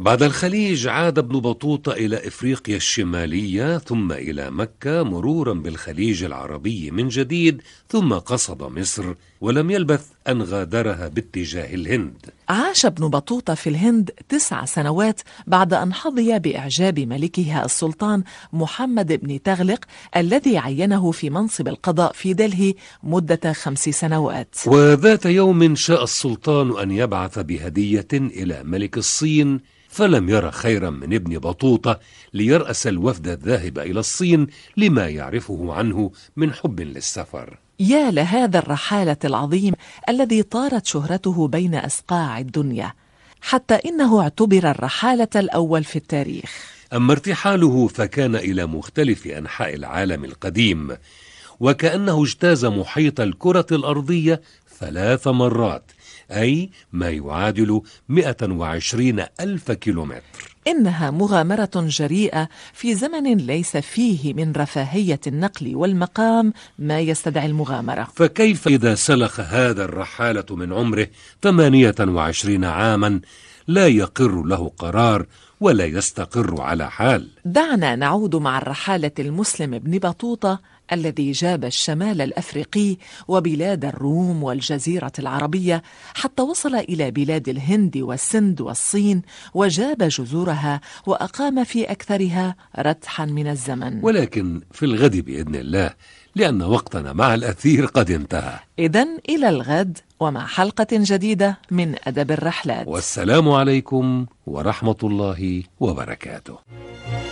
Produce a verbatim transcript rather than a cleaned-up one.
بعد الخليج عاد ابن بطوطة إلى إفريقيا الشمالية ثم إلى مكة مرورا بالخليج العربي من جديد، ثم قصد مصر ولم يلبث أن غادرها باتجاه الهند. عاش ابن بطوطة في الهند تسع سنوات بعد أن حظي بإعجاب ملكها السلطان محمد بن تغلق الذي عينه في منصب القضاء في دلهي مدة خمس سنوات. وذات يوم شاء السلطان أن يبعث بهدية إلى ملك الصين، فلم ير خيرا من ابن بطوطة ليرأس الوفد الذاهب إلى الصين لما يعرفه عنه من حب للسفر. يا لهذا الرحالة العظيم الذي طارت شهرته بين أصقاع الدنيا، حتى إنه اعتبر الرحالة الأول في التاريخ. أما ارتحاله فكان إلى مختلف أنحاء العالم القديم، وكأنه اجتاز محيط الكرة الأرضية ثلاث مرات، أي ما يعادل مئة وعشرين ألف كيلومتر. إنها مغامرة جريئة في زمن ليس فيه من رفاهية النقل والمقام ما يستدعي المغامرة. فكيف إذا سلخ هذا الرحالة من عمره ثمانية وعشرين عاما لا يقر له قرار ولا يستقر على حال؟ دعنا نعود مع الرحالة المسلم ابن بطوطة الذي جاب الشمال الأفريقي وبلاد الروم والجزيرة العربية حتى وصل إلى بلاد الهند والسند والصين، وجاب جزورها وأقام في أكثرها ردحا من الزمن. ولكن في الغد بإذن الله، لأن وقتنا مع الأثير قد انتهى. إذن إلى الغد ومع حلقة جديدة من أدب الرحلات، والسلام عليكم ورحمة الله وبركاته.